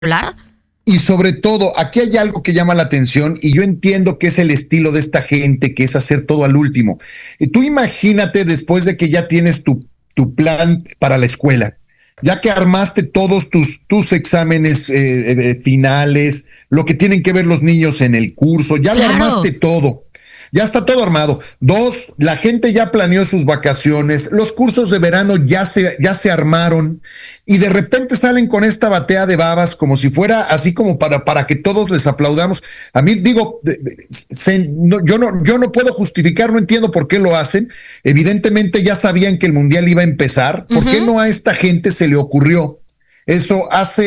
hablar. Y sobre todo, aquí hay algo que llama la atención y yo entiendo que es el estilo de esta gente, que es hacer todo al último. Y tú imagínate después de que ya tienes tu plan para la escuela, ya que armaste todos tus exámenes finales, lo que tienen que ver los niños en el curso, ya lo armaste todo. Ya está todo armado. 2, la gente ya planeó sus vacaciones, los cursos de verano ya se armaron y de repente salen con esta batea de babas como si fuera así como para que todos les aplaudamos. A mí digo, yo no puedo justificar, no entiendo por qué lo hacen. Evidentemente ya sabían que el mundial iba a empezar. ¿Por qué no a esta gente se le ocurrió eso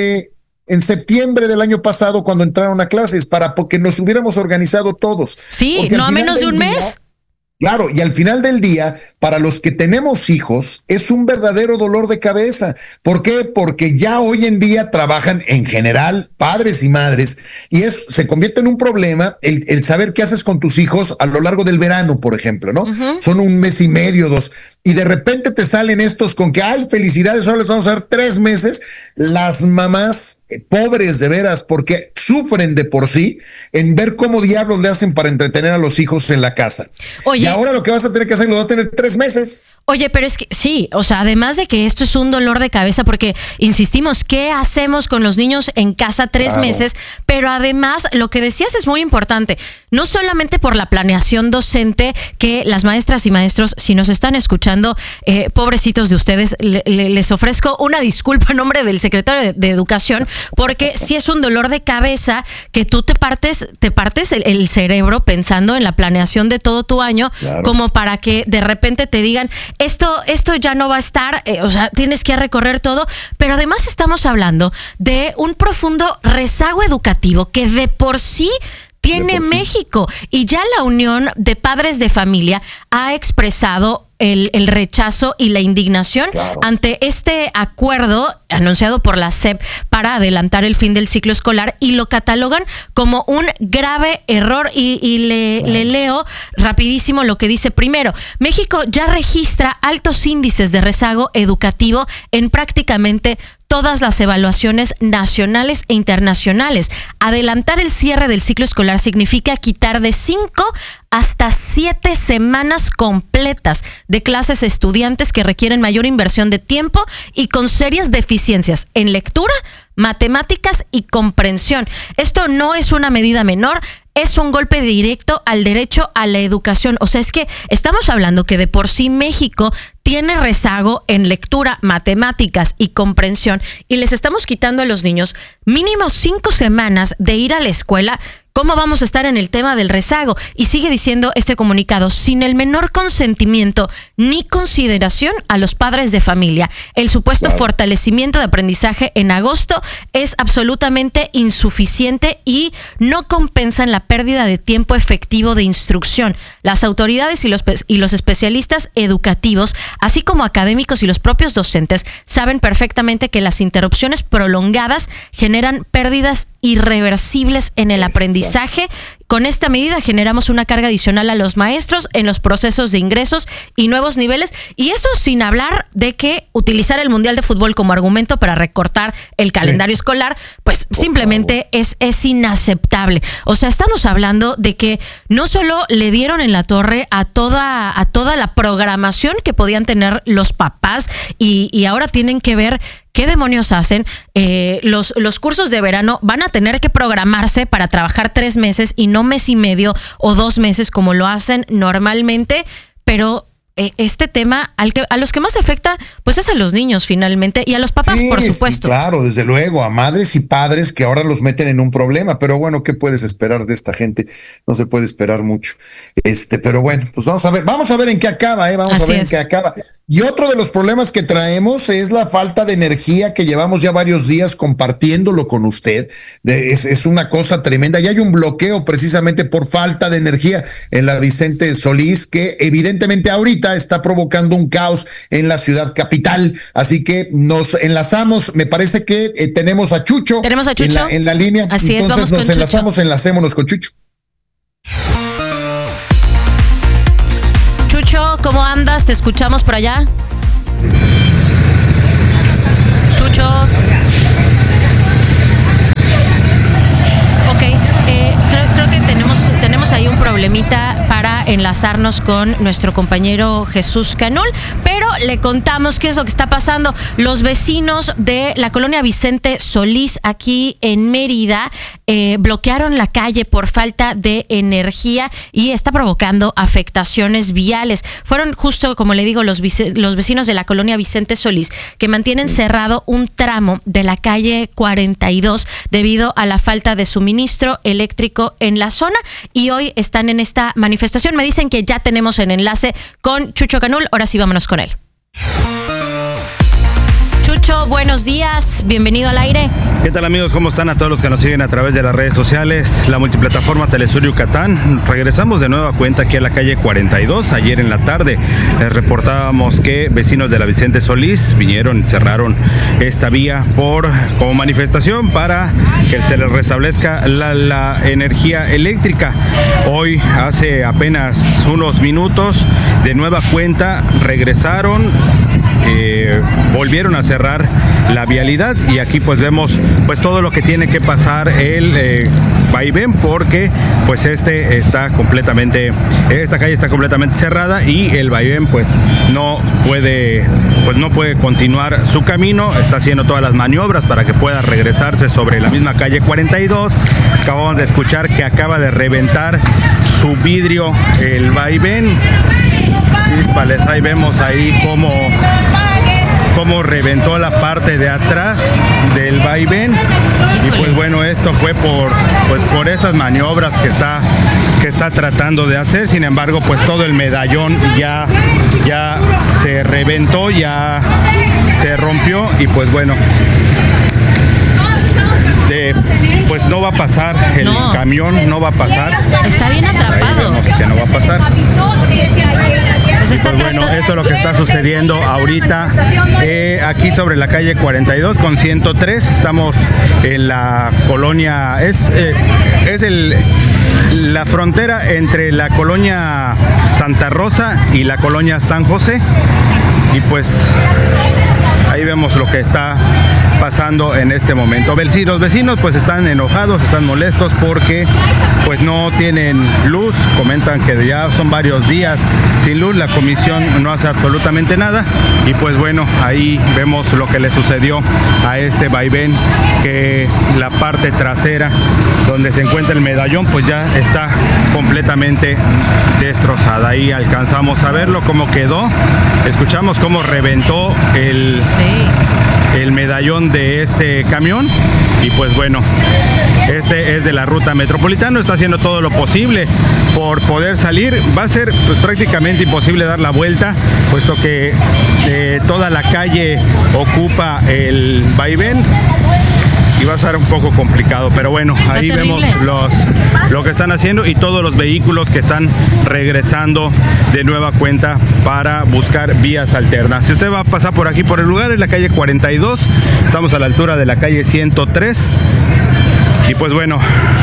en septiembre del año pasado cuando entraron a clases porque nos hubiéramos organizado todos? Sí, porque no a menos de un mes. Claro, y al final del día, para los que tenemos hijos, es un verdadero dolor de cabeza. ¿Por qué? Porque ya hoy en día trabajan en general padres y madres y se convierte en un problema el saber qué haces con tus hijos a lo largo del verano, por ejemplo, ¿no? Son 1 mes y medio, 2. Y de repente te salen estos con que, ay, felicidades, ahora les vamos a dar 3 meses. Las mamás pobres de veras, porque sufren de por sí en ver cómo diablos le hacen para entretener a los hijos en la casa. Oye, y ahora lo que vas a tener que hacer, lo vas a tener 3 meses. Oye, pero es que sí, o sea, además de que esto es un dolor de cabeza, porque insistimos, ¿qué hacemos con los niños en casa 3 meses? Pero además, lo que decías es muy importante, no solamente por la planeación docente, que las maestras y maestros, si nos están escuchando, pobrecitos de ustedes, les ofrezco una disculpa en nombre del secretario de Educación, porque sí es un dolor de cabeza que tú te partes el cerebro pensando en la planeación de todo tu año, como para que de repente te digan, esto ya no va a estar, o sea, tienes que recorrer todo, pero además estamos hablando de un profundo rezago educativo que de por sí tiene México, y ya la Unión de Padres de Familia ha expresado el rechazo y la indignación ante este acuerdo anunciado por la SEP para adelantar el fin del ciclo escolar, y lo catalogan como un grave error. Y le leo rapidísimo lo que dice. Primero, México ya registra altos índices de rezago educativo en prácticamente todas las evaluaciones nacionales e internacionales. Adelantar el cierre del ciclo escolar significa quitar de 5 hasta 7 semanas completas de clases a estudiantes que requieren mayor inversión de tiempo y con serias deficiencias en lectura, matemáticas y comprensión. Esto no es una medida menor, es un golpe directo al derecho a la educación. O sea, es que estamos hablando que de por sí México tiene rezago en lectura, matemáticas y comprensión, y les estamos quitando a los niños mínimo 5 semanas de ir a la escuela. ¿Cómo vamos a estar en el tema del rezago? Y sigue diciendo este comunicado, sin el menor consentimiento ni consideración a los padres de familia, el supuesto fortalecimiento de aprendizaje en agosto es absolutamente insuficiente y no compensan la pérdida de tiempo efectivo de instrucción. Las autoridades y los especialistas educativos, así como académicos y los propios docentes, saben perfectamente que las interrupciones prolongadas generan pérdidas irreversibles en el aprendizaje. Con esta medida generamos una carga adicional a los maestros en los procesos de ingresos y nuevos niveles, y eso sin hablar de que utilizar el Mundial de Fútbol como argumento para recortar el calendario escolar, pues simplemente es inaceptable. O sea, estamos hablando de que no solo le dieron en la torre a toda la programación que podían tener los papás, y ahora tienen que ver ¿qué demonios hacen? Los cursos de verano van a tener que programarse para trabajar 3 meses y no mes y medio o 2 meses como lo hacen normalmente, pero este tema a los que más afecta pues es a los niños finalmente, y a los papás, por supuesto. Sí, claro, desde luego, a madres y padres que ahora los meten en un problema, pero bueno, ¿qué puedes esperar de esta gente? No se puede esperar mucho. Pero bueno, pues vamos a ver en qué acaba, en qué acaba. Y otro de los problemas que traemos es la falta de energía, que llevamos ya varios días compartiéndolo con usted. Es una cosa tremenda. Y hay un bloqueo precisamente por falta de energía en la Vicente Solís, que evidentemente ahorita está provocando un caos en la ciudad capital. Así que nos enlazamos, me parece que tenemos a Chucho. Tenemos a Chucho en la línea. Así entonces es, vamos nos con enlazamos, enlacémonos con Chucho. Chucho, ¿cómo andas? Te escuchamos por allá. Chucho. problemita para enlazarnos con nuestro compañero Jesús Canul, pero le contamos qué es lo que está pasando. Los vecinos de la colonia Vicente Solís, aquí en Mérida, bloquearon la calle por falta de energía y está provocando afectaciones viales. Fueron justo, como le digo, los vecinos de la colonia Vicente Solís que mantienen cerrado un tramo de la calle 42 debido a la falta de suministro eléctrico en la zona, y hoy están en esta manifestación. Me dicen que ya tenemos el enlace con Chucho Canul. Ahora sí, vámonos con él. Chucho, buenos días, bienvenido al aire. ¿Qué tal, amigos? ¿Cómo están? A todos los que nos siguen a través de las redes sociales, la multiplataforma Telesur Yucatán. Regresamos de nueva cuenta aquí a la calle 42. Ayer en la tarde les reportábamos que vecinos de la Vicente Solís vinieron y cerraron esta vía como manifestación para que se les restablezca la energía eléctrica. Hoy, hace apenas unos minutos, de nueva cuenta regresaron, volvieron a cerrar la vialidad, y aquí pues vemos pues todo lo que tiene que pasar el vaivén, porque pues esta calle está completamente cerrada y el vaivén pues no puede continuar su camino. Está haciendo todas las maniobras para que pueda regresarse sobre la misma calle 42. Acabamos de escuchar que acaba de reventar su vidrio el vaivén. Chíspales, ahí vemos ahí cómo reventó la parte de atrás del vaivén. Y pues bueno, esto fue por estas maniobras que está tratando de hacer. Sin embargo, pues todo el medallón ya se reventó, ya se rompió, y pues bueno, pues no va a pasar el camión, no va a pasar. Está bien atrapado. Que no va a pasar. Pues bueno, esto es lo que está sucediendo ahorita aquí sobre la calle 42 con 103. Estamos en la colonia, la frontera entre la colonia Santa Rosa y la colonia San José. Y pues ahí vemos lo que está pasando en este momento. Los vecinos pues están enojados, están molestos porque pues no tienen luz. Comentan que ya son varios días sin luz, la comisión no hace absolutamente nada, y pues bueno, ahí vemos lo que le sucedió a este vaivén, que la parte trasera donde se encuentra el medallón pues ya está completamente destrozada. Ahí alcanzamos a verlo cómo quedó, escuchamos cómo reventó el medallón de este camión. Y pues bueno, este es de la ruta metropolitana, está haciendo todo lo posible por poder salir. Va a ser pues prácticamente imposible dar la vuelta, puesto que toda la calle ocupa el vaivén, y va a ser un poco complicado, pero bueno, está ahí terrible. Vemos lo que están haciendo y todos los vehículos que están regresando de nueva cuenta para buscar vías alternas. Si usted va a pasar por aquí, por el lugar, es la calle 42, estamos a la altura de la calle 103, y pues bueno,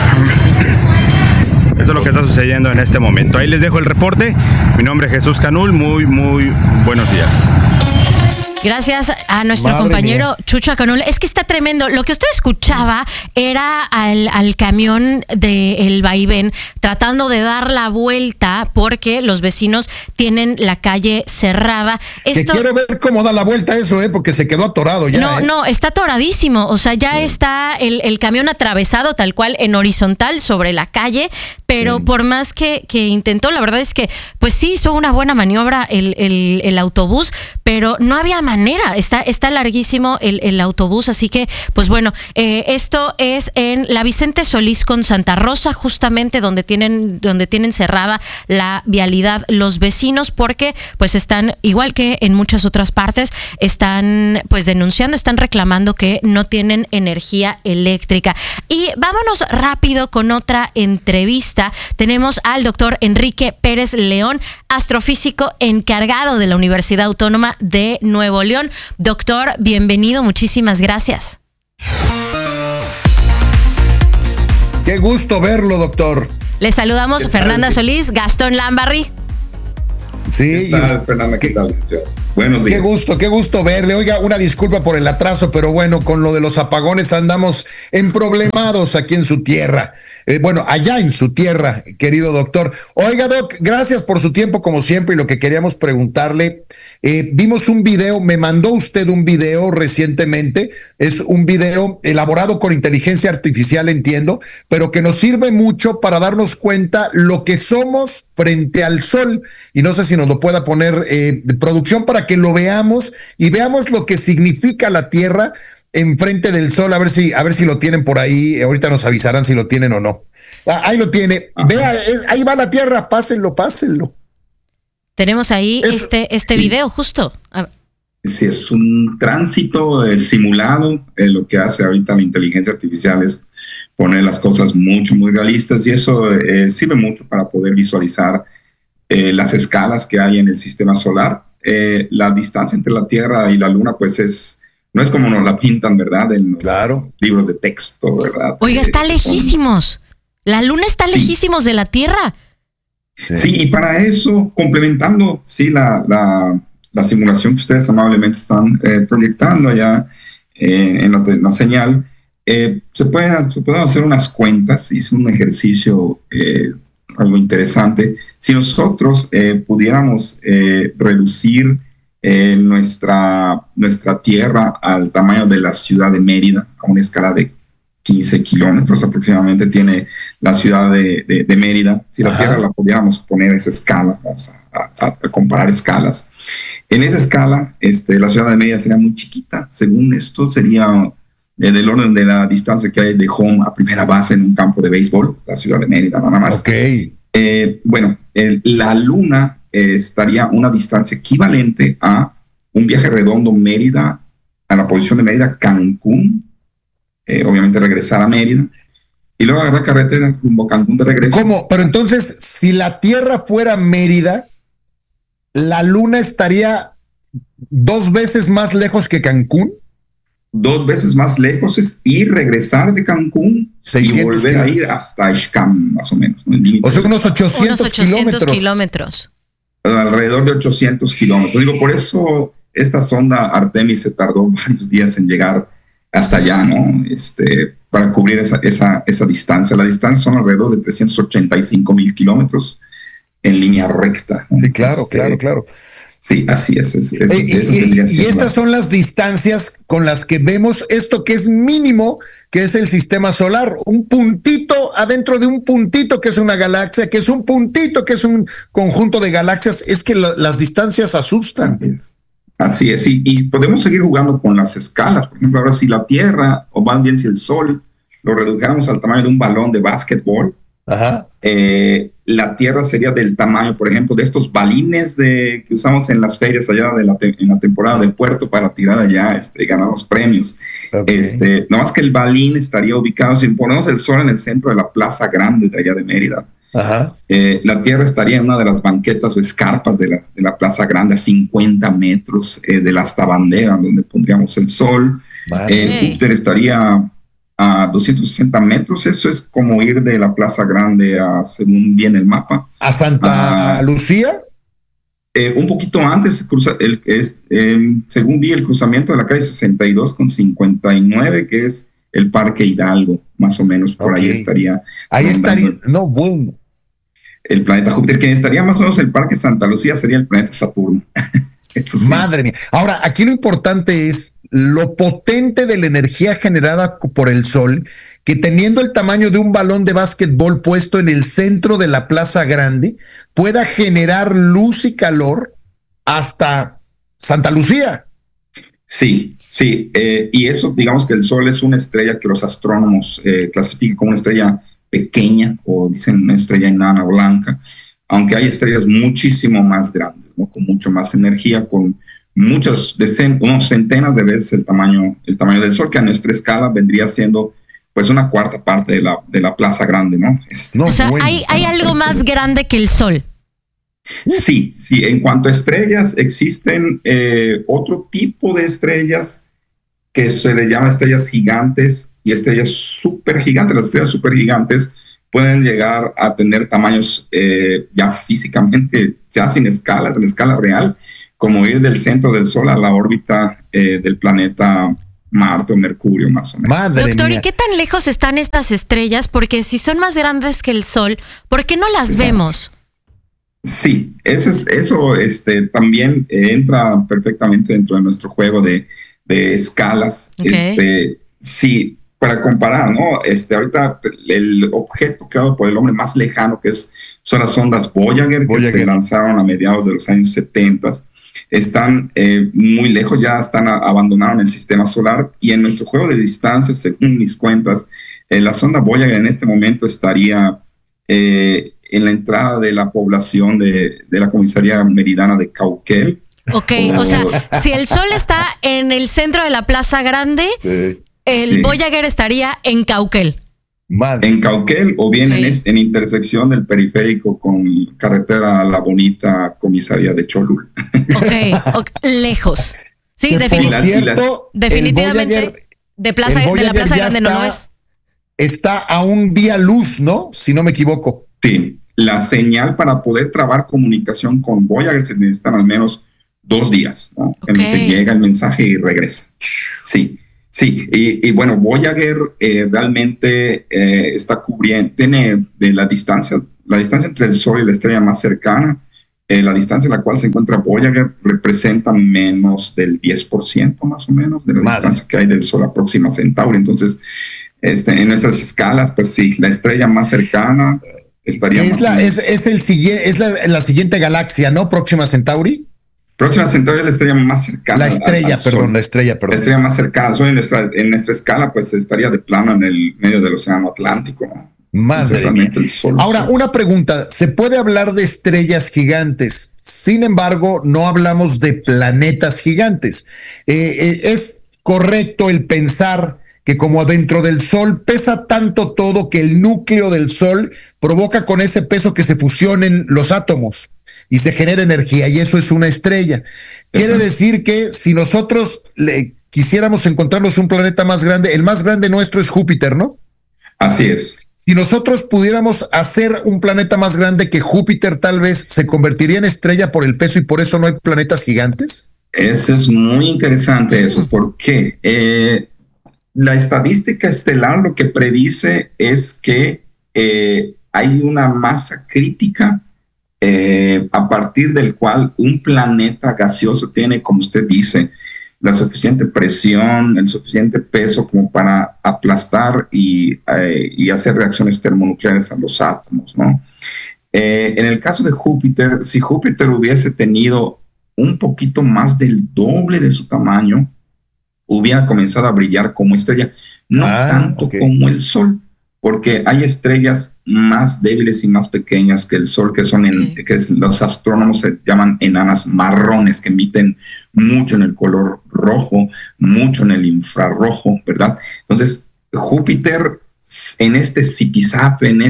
esto es lo que está sucediendo en este momento. Ahí les dejo el reporte. Mi nombre es Jesús Canul, muy buenos días. Gracias a nuestro compañero Chucho Canul. Es que está tremendo. Lo que usted escuchaba era al camión del vaivén tratando de dar la vuelta porque los vecinos tienen la calle cerrada. Quiero ver cómo da la vuelta eso, porque se quedó atorado ya. No, está atoradísimo. O sea, ya está el camión atravesado tal cual en horizontal sobre la calle, pero por más que intentó, la verdad es que pues sí hizo una buena maniobra el autobús, pero no había manera, está larguísimo el autobús, así que pues bueno, esto es en la Vicente Solís con Santa Rosa, justamente donde tienen cerrada la vialidad los vecinos, porque pues están, igual que en muchas otras partes, están pues denunciando, están reclamando que no tienen energía eléctrica. Y vámonos rápido con otra entrevista. Tenemos al doctor Enrique Pérez León, astrofísico encargado de la Universidad Autónoma de Nuevo León. Doctor, bienvenido, muchísimas gracias. Qué gusto verlo, doctor. Le saludamos Fernanda Solís, Gastón Lambarri. Sí, ¿qué tal, Fernanda? ¿Qué tal? Buenos días. Qué gusto verle. Oiga, una disculpa por el atraso, pero bueno, con lo de los apagones andamos emproblemados aquí en su tierra. bueno, allá en su tierra, querido doctor. Oiga, Doc, gracias por su tiempo como siempre y lo que queríamos preguntarle. Vimos un video, me mandó usted un video recientemente, es un video elaborado con inteligencia artificial, entiendo, pero que nos sirve mucho para darnos cuenta lo que somos frente al sol, y no sé si nos lo pueda poner de producción para que lo veamos y veamos lo que significa la Tierra enfrente del sol, a ver si lo tienen por ahí, ahorita nos avisarán si lo tienen o no. Ahí lo tiene, vea, ahí va la Tierra, pásenlo. Tenemos ahí este video justo. Sí, es un tránsito simulado. Lo que hace ahorita la inteligencia artificial es poner las cosas muy realistas, y eso sirve mucho para poder visualizar las escalas que hay en el sistema solar. La distancia entre la Tierra y la Luna, pues no es como nos la pintan, ¿verdad? En los libros de texto, ¿verdad? Oiga, está lejísimos. La Luna está lejísimos de la Tierra. Sí, y para eso, complementando la simulación que ustedes amablemente están proyectando allá en la señal, se pueden hacer unas cuentas. Hice un ejercicio algo interesante. Si nosotros pudiéramos reducir nuestra Tierra al tamaño de la ciudad de Mérida, a una escala de 15 kilómetros aproximadamente tiene la ciudad de Mérida. Si la Tierra la pudiéramos poner a esa escala, vamos a comparar escalas. En esa escala, la ciudad de Mérida sería muy chiquita. Según esto, sería del orden de la distancia que hay de home a primera base en un campo de béisbol, la ciudad de Mérida, nada más. Bueno, la Luna estaría a una distancia equivalente a un viaje redondo Mérida, a la posición de Mérida, Cancún, obviamente regresar a Mérida, y luego agarrar carretera rumbo a Cancún de regreso. ¿Cómo? Pero entonces, si la Tierra fuera Mérida, la Luna estaría 2 veces más lejos que Cancún. 2 veces más lejos es ir, regresar de Cancún y volver a ir hasta Xcam, más o menos, ¿no? O sea, unos 800 kilómetros. Alrededor de 800 kilómetros. Digo, por eso esta sonda Artemis se tardó varios días en llegar hasta allá, ¿no? Para cubrir esa distancia. La distancia son alrededor de 385,000 kilómetros en línea recta, ¿no? Sí, claro. Sí, así es. Y estas son las distancias con las que vemos esto que es mínimo, que es el sistema solar. Un puntito adentro de un puntito que es una galaxia, que es un puntito que es un conjunto de galaxias. Es que las distancias asustan. Así es, y podemos seguir jugando con las escalas. Por ejemplo, ahora si la Tierra, o más bien si el Sol, lo redujéramos al tamaño de un balón de básquetbol, la Tierra sería del tamaño, por ejemplo, de estos balines que usamos en las ferias allá en la temporada de Puerto para tirar allá y ganar los premios. Nada más que el balín estaría ubicado, si ponemos el Sol en el centro de la Plaza Grande de allá de Mérida, la Tierra estaría en una de las banquetas o escarpas de la Plaza Grande a 50 metros de la hasta bandera donde pondríamos el Sol. Júpiter estaría a 260 metros. Eso es como ir de la Plaza Grande según viene el mapa, a Santa Lucía. Un poquito antes, según vi, el cruzamiento de la calle 62 con 59, que es el Parque Hidalgo, más o menos por ahí estaría. Ahí estaría, bueno. El planeta Júpiter, que estaría más o menos el Parque Santa Lucía, sería el planeta Saturno. Eso sí. Madre mía. Ahora, aquí lo importante es lo potente de la energía generada por el Sol, que teniendo el tamaño de un balón de básquetbol puesto en el centro de la Plaza Grande, pueda generar luz y calor hasta Santa Lucía. Sí. Y eso, digamos que el Sol es una estrella que los astrónomos clasifican como una estrella pequeña, o dicen una estrella enana blanca, aunque hay estrellas muchísimo más grandes, ¿no? Con mucho más energía, con unos centenas de veces el tamaño del Sol, que a nuestra escala vendría siendo pues una cuarta parte de la Plaza Grande, ¿no? O sea, hay algo más grande que el Sol. Sí, en cuanto a estrellas, existen otro tipo de estrellas que se le llama estrellas gigantes y estrellas supergigantes. Las estrellas supergigantes pueden llegar a tener tamaños ya físicamente, ya sin escalas, en escala real, como ir del centro del Sol a la órbita del planeta Marte o Mercurio, más o menos. Madre Doctor, mía. ¿y qué tan lejos están estas estrellas? Porque si son más grandes que el Sol, ¿por qué no las vemos? Sí, eso también entra perfectamente dentro de nuestro juego de escalas. Okay. Sí, para comparar, ¿no? Ahorita el objeto creado por el hombre más lejano, son las ondas Voyager, que se lanzaron a mediados de los años 70, están muy lejos, ya abandonaron el sistema solar, y en nuestro juego de distancias, según mis cuentas, la sonda Voyager en este momento estaría en la entrada de la población de la comisaría meridana de Cauquel. Ok, o sea, si el Sol está en el centro de la Plaza Grande, el Voyager estaría en Cauquel. Madre. En Cauquel, o bien en intersección del periférico con carretera La Bonita, comisaría de Cholul. Ok, lejos. Sí, definitivamente. De la Plaza Grande no es. Está a un día luz, ¿no? Si no me equivoco. Sí, la señal para poder trabar comunicación con Voyager se necesitan al menos 2 días, ¿no? En lo que llega el mensaje y regresa. Sí. Y bueno, Voyager realmente está cubriendo, tiene de la distancia entre el Sol y la estrella más cercana, la distancia en la cual se encuentra Voyager representa menos del 10% más o menos de la distancia que hay del Sol a Próxima Centauri. Entonces, en nuestras escalas, pues sí, la estrella más cercana estaría es la siguiente galaxia, ¿no? Próxima Centauri. Próxima Centauri es la estrella más cercana. La estrella, perdón. La estrella más cercana. En nuestra escala, pues estaría de plano en el medio del océano Atlántico, ¿no? Madre mía. Ahora, una pregunta. ¿Se puede hablar de estrellas gigantes? Sin embargo, no hablamos de planetas gigantes. ¿Es correcto el pensar que como dentro del Sol pesa tanto todo que el núcleo del Sol provoca con ese peso que se fusionen los átomos y se genera energía, y eso es una estrella? Quiere decir que si nosotros quisiéramos encontrarnos un planeta más grande, el más grande nuestro es Júpiter, ¿no? Así es. Si nosotros pudiéramos hacer un planeta más grande que Júpiter, tal vez se convertiría en estrella por el peso y por eso no hay planetas gigantes. Eso es muy interesante eso. ¿Por qué? La estadística estelar lo que predice es que hay una masa crítica a partir del cual un planeta gaseoso tiene, como usted dice, la suficiente presión, el suficiente peso como para aplastar y hacer reacciones termonucleares a los átomos, ¿no? En el caso de Júpiter, si Júpiter hubiese tenido un poquito más del doble de su tamaño, hubiera comenzado a brillar como estrella, no tanto como el Sol, porque hay estrellas más débiles y más pequeñas que el Sol, que los astrónomos se llaman enanas marrones, que emiten mucho en el color rojo, mucho en el infrarrojo, ¿verdad? Entonces, Júpiter, en este zipizape, en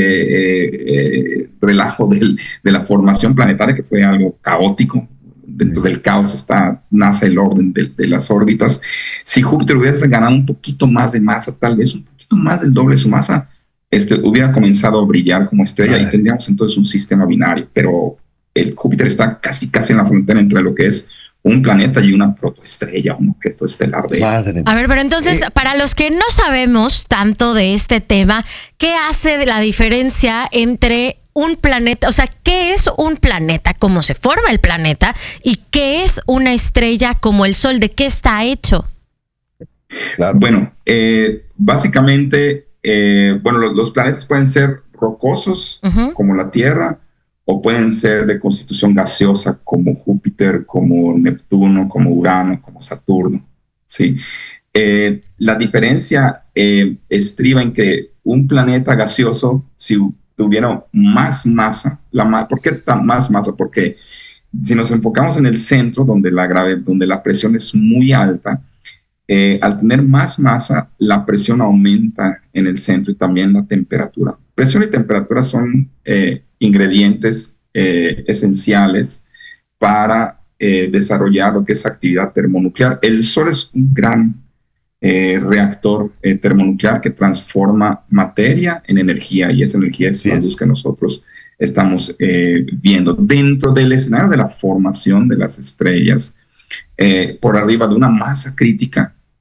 este relajo de la formación planetaria, que fue algo caótico, dentro del caos nace el orden de las órbitas. Si Júpiter hubiese ganado un poquito más de masa, tal vez un poquito más del doble de su masa, hubiera comenzado a brillar como estrella y tendríamos entonces un sistema binario. Pero el Júpiter está casi en la frontera entre lo que es un planeta y una protoestrella, un objeto estelar de... Madre. A ver, pero entonces, para los que no sabemos tanto de este tema, ¿qué hace la diferencia entre un planeta? O sea, ¿qué es un planeta? ¿Cómo se forma el planeta? ¿Y qué es una estrella como el Sol? ¿De qué está hecho? Claro. Bueno, básicamente, los planetas pueden ser rocosos, como la Tierra, o pueden ser de constitución gaseosa, como Júpiter, como Neptuno, como Urano, como Saturno, ¿sí? La diferencia estriba en que un planeta gaseoso, si tuviera más masa, ¿por qué más masa? Porque si nos enfocamos en el centro, donde la presión es muy alta, al tener más masa, la presión aumenta en el centro y también la temperatura. Presión y temperatura son ingredientes esenciales para desarrollar lo que es actividad termonuclear. El Sol es un gran reactor termonuclear que transforma materia en energía, y esa energía es la luz que nosotros estamos viendo dentro del escenario de la formación de las estrellas. Por arriba de una masa crítica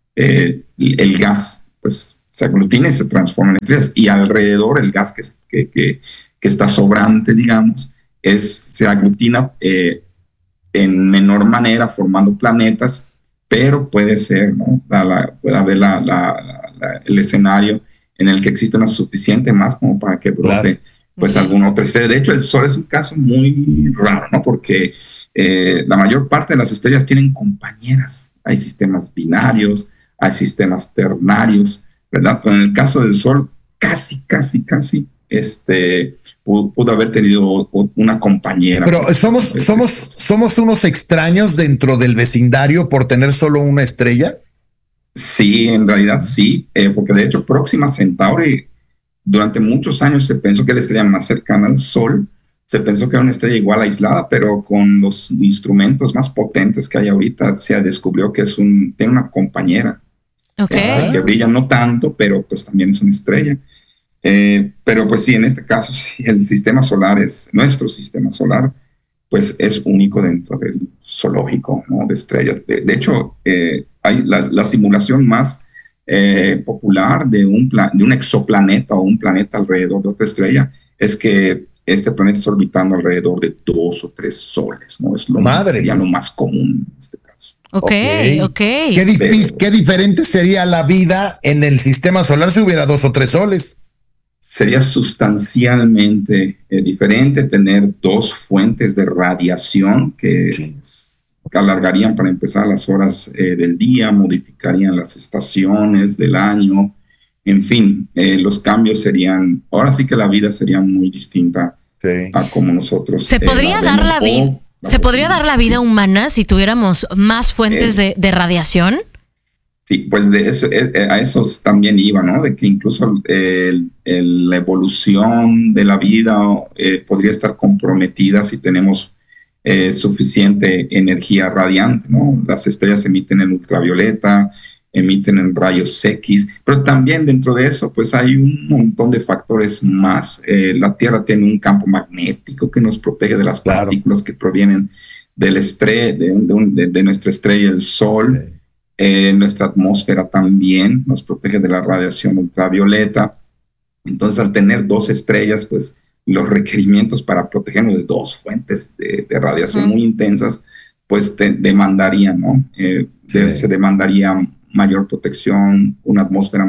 el gas pues se aglutina y se transforma en estrellas, y alrededor el gas que está sobrante, digamos, se aglutina en menor manera formando planetas, pero puede ser, ¿no? Puede haber el escenario en el que existe una suficiente más como para que brote pues alguna otra estrella. De hecho, el Sol es un caso muy raro, ¿no? Porque la mayor parte de las estrellas tienen compañeras. Hay sistemas binarios, hay sistemas ternarios, ¿verdad? Pero en el caso del Sol, casi pudo haber tenido una compañera. Pero somos unos extraños dentro del vecindario por tener solo una estrella. Sí, en realidad sí, porque de hecho Próxima Centauri durante muchos años se pensó que la estrella más cercana al Sol, se pensó que era una estrella igual aislada, pero con los instrumentos más potentes que hay ahorita se descubrió que tiene una compañera. Que brilla no tanto, pero pues también es una estrella. Pero pues sí, en este caso, sí, el sistema solar nuestro sistema solar, pues es único dentro del zoológico, ¿no? De estrellas. De hecho, hay la simulación más popular de un exoplaneta o un planeta alrededor de otra estrella, es que este planeta está orbitando alrededor de 2 o 3 soles, ¿no? Sería lo más común en este caso. Ok. Qué diferente sería la vida en el sistema solar si hubiera 2 o 3 soles. Sería sustancialmente diferente tener 2 fuentes de radiación que alargarían, para empezar, las horas del día, modificarían las estaciones del año, en fin, los cambios serían, ahora sí que la vida sería muy distinta a como nosotros. ¿Se podría dar la vida? ¿Se podría dar la vida humana si tuviéramos más fuentes de radiación? Sí, pues a esos también iba, ¿no? De que incluso la evolución de la vida podría estar comprometida si tenemos suficiente energía radiante, ¿no? Las estrellas emiten en ultravioleta, emiten en rayos X, pero también dentro de eso, pues hay un montón de factores más. La Tierra tiene un campo magnético que nos protege de las partículas que provienen de nuestra estrella, el Sol. Nuestra atmósfera también nos protege de la radiación ultravioleta. Entonces, al tener 2 estrellas, pues los requerimientos para protegernos de 2 fuentes de radiación muy intensas, pues demandarían, ¿no? Se demandaría mayor protección, una atmósfera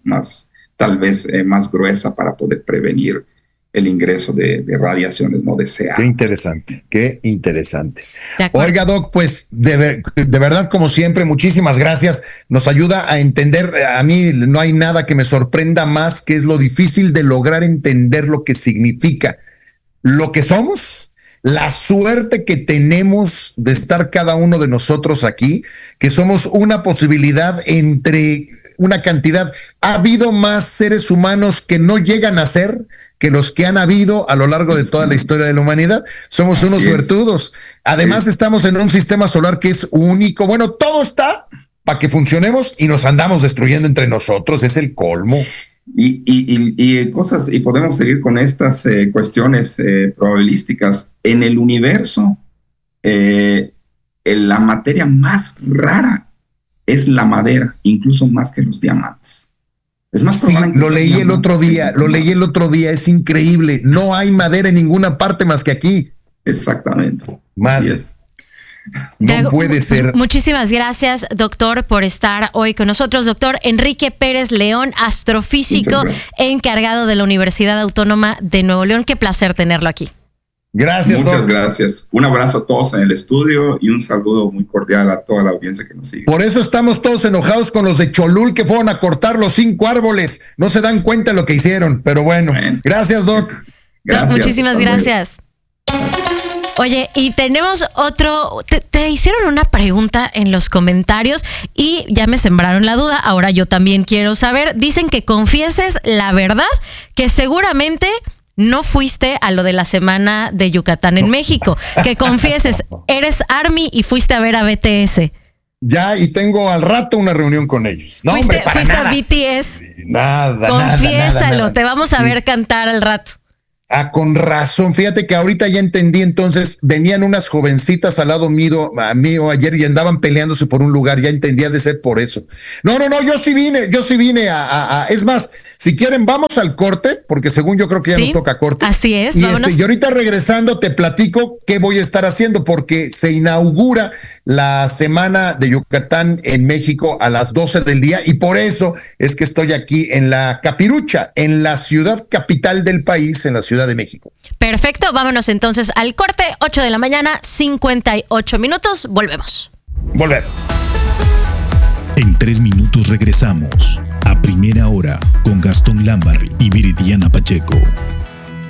tal vez más gruesa para poder prevenir el ingreso de radiaciones no deseadas. Qué interesante. Oiga, Doc, pues de verdad, como siempre, muchísimas gracias. Nos ayuda a entender. A mí no hay nada que me sorprenda más, que es lo difícil de lograr entender lo que significa lo que somos, la suerte que tenemos de estar cada uno de nosotros aquí, que somos una posibilidad entre una cantidad. Ha habido más seres humanos que no llegan a ser que los que han habido a lo largo de toda la historia de la humanidad. Somos unos suertudos. Además, estamos en un sistema solar que es único. Bueno, todo está para que funcionemos y nos andamos destruyendo entre nosotros. Es el colmo. Y cosas, y podemos seguir con estas cuestiones probabilísticas. En el universo, la materia más rara es la madera, incluso más que los diamantes. Es más probable. Lo leí el otro día, es increíble. No hay madera en ninguna parte más que aquí. Exactamente. Madre. No puede ser. Muchísimas gracias, doctor, por estar hoy con nosotros. Doctor Enrique Pérez León, astrofísico encargado de la Universidad Autónoma de Nuevo León. Qué placer tenerlo aquí. Gracias, Muchas gracias. Un abrazo a todos en el estudio y un saludo muy cordial a toda la audiencia que nos sigue. Por eso estamos todos enojados con los de Cholul que fueron a cortar los 5 árboles. No se dan cuenta de lo que hicieron, pero bueno. Gracias, Doc. Gracias. Doc, muchísimas gracias. Oye, y tenemos otro, te hicieron una pregunta en los comentarios y ya me sembraron la duda, ahora yo también quiero saber. Dicen que confieses la verdad, que seguramente no fuiste a lo de la semana de Yucatán en México, que confieses, eres ARMY y fuiste a ver a BTS. Ya, y tengo al rato una reunión con ellos. No, hombre, para ¿Fuiste nada. a BTS? Nada, Confiésalo, nada. Te vamos a ver cantar al rato. Con razón. Fíjate que ahorita ya entendí. Entonces venían unas jovencitas al lado mío ayer y andaban peleándose por un lugar. Ya entendía de ser por eso. No, yo sí vine es más, si quieren vamos al corte, porque según yo creo que ya nos toca corte. Así es. Y ahorita regresando te platico qué voy a estar haciendo, porque se inaugura la Semana de Yucatán en México a las 12 del día, y por eso es que estoy aquí en la Capirucha, en la ciudad capital del país, en la Ciudad de México. Perfecto, vámonos entonces al corte, 8 de la mañana, 58 minutos, volvemos. En 3 minutos regresamos a Primera Hora con Gastón Lambarri y Viridiana Pacheco.